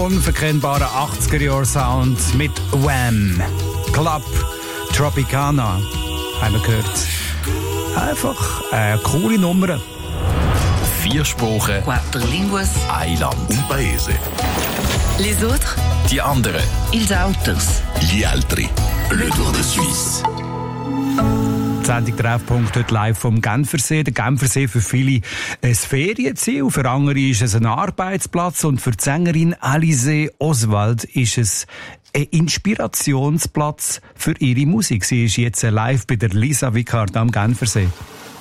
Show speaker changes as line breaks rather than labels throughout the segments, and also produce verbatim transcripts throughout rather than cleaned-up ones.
unverkennbaren achtziger-Jahr-Sound mit Wham! Club Tropicana haben wir gehört. Einfach eine coole Nummer.
Vier Sprachen,
Quattro línguas,
ein Land.
Un paese.
les autres,
Die anderen.
ils autres.
Gli altri. Le Tour de Suisse.
Die Sendung Treffpunkt heute live vom Genfersee. Der Genfersee für viele ein Ferienziel, für andere ist es ein Arbeitsplatz und für die Sängerin Alizée Oswald ist es ein Inspirationsplatz für ihre Musik. Sie ist jetzt live bei der Lisa Vicard am Genfersee.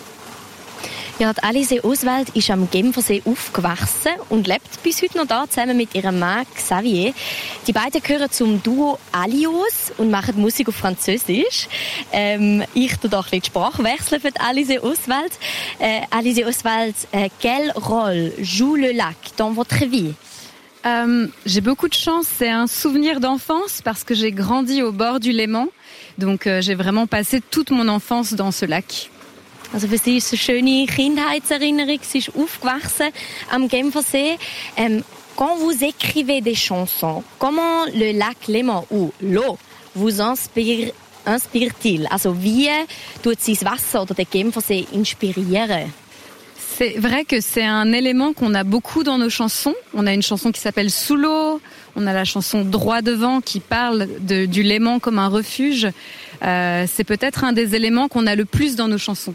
Ja, die Alizée Oswald ist am Genfersee aufgewachsen und lebt bis heute noch da zusammen mit ihrem Mann Xavier. Die beiden gehören zum Duo Alios und machen Musik auf Französisch. Ähm, ich tue da ein bisschen die Sprache wechseln für die Alizée Oswald. Äh, Alizée Oswald, äh, quel rôle joue le lac dans votre vie?
Euh, j'ai beaucoup de chance, c'est un souvenir d'enfance parce que j'ai grandi au bord du Léman. Donc euh, j'ai vraiment passé toute mon enfance dans ce lac.
Also für sie ist es eine schöne Kindheitserinnerung. Sie ist aufgewachsen am Genfersee. Ähm, quand vous écrivez des chansons, comment le lac Léman ou l'eau vous inspire, inspire-t-il? Also wie tut sie das Wasser oder der Genfersee inspirieren?
C'est vrai que c'est un élément qu'on a beaucoup dans nos chansons. On a une chanson qui s'appelle Sous l'eau. On a la chanson Droit devant qui parle de, du Léman comme un refuge. Euh, c'est peut-être un des éléments qu'on a le plus dans nos chansons.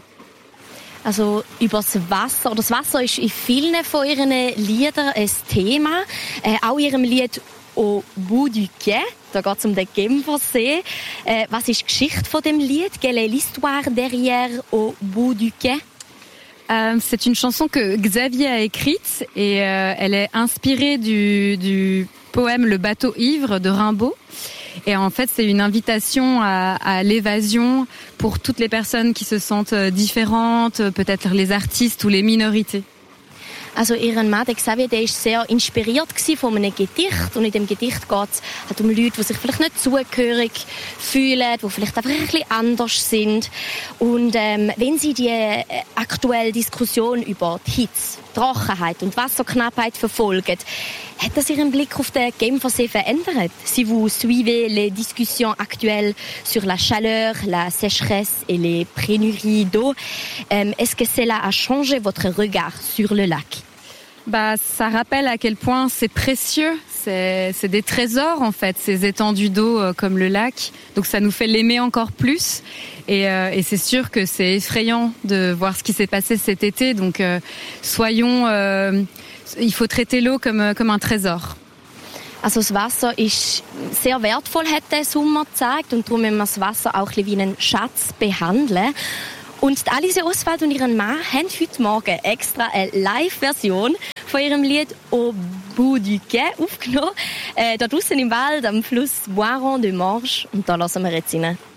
Also über das Wasser, oder das Wasser ist in vielen von ihren Liedern ein Thema. Äh, auch in ihrem Lied «Au bout du quai», da geht es um den Genfersee. Äh, was ist die Geschichte von dem Lied? Quelle est l'histoire derrière «Au bout du quai»?
Euh, c'est une chanson que Xavier a écrite et euh, elle est inspirée du, du poème Le bateau ivre de Rimbaud. Et en fait, c'est une invitation à, à l'évasion pour toutes les personnes qui se sentent différentes, peut-être les artistes ou les minorités.
Also ihren Mann, der Xavier, der ist sehr inspiriert von einem Gedicht. Und in dem Gedicht geht es halt um Leute, die sich vielleicht nicht zugehörig fühlen, die vielleicht einfach ein bisschen anders sind. Und ähm, wenn sie die äh, aktuelle Diskussion über die Hitze, Trockenheit und Wasserknappheit verfolgen, hat das ihren Blick auf den Genfersee verändert? Si vous suivez les discussions actuelles sur la chaleur, la sécheresse et les pénuries d'eau, euh, est-ce que cela a changé votre regard sur le lac?
Bah, ça rappelle à quel point c'est précieux. C'est, c'est des trésors, en fait, ces étendues d'eau euh, comme le lac. Donc ça nous fait l'aimer encore plus. Et, euh, et c'est sûr que c'est effrayant de voir ce qui s'est passé cet été. Donc euh, soyons... Euh, il faut traiter l'eau comme, comme un trésor.
Also das Wasser ist sehr wertvoll, hat der Sommer gezeigt. Und darum müssen wir das Wasser auch ein bisschen wie einen Schatz behandeln. Und die Alizée Oswald und ihren Mann haben heute Morgen extra eine Live-Version von ihrem Lied «Au bout du quai» aufgenommen. Äh, da draussen im Wald, am Fluss Boiron de Morges. Und da lassen wir jetzt rein.